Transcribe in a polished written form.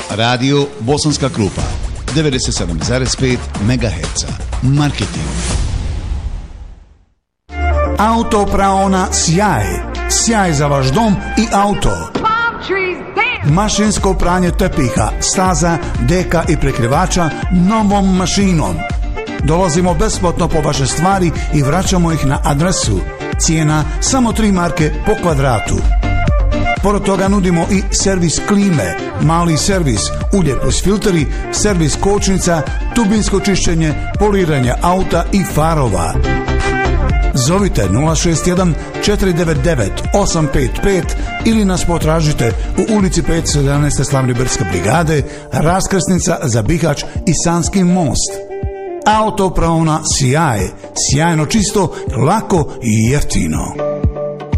Radio Bosanska Krupa 97,5 MHz. Marketing. Autopraona Sjaj. Sjaj za vaš dom i auto. Mašinsko pranje tepiha, staza, deka i prekrivača novom mašinom. Dolazimo besplatno po vaše stvari i vraćamo ih na adresu. Cijena samo 3 marke po kvadratu. Pored toga nudimo i servis klime, mali servis, ulje plus filteri, servis kočnica, tubinsko čišćenje, poliranje auta i farova. Zovite 061 499 855 ili nas potražite u ulici 517 Slavne Brske brigade, raskrsnica za Bihać i Sanski most. Autopraona Sjaj, sjajno čisto, lako i jeftino.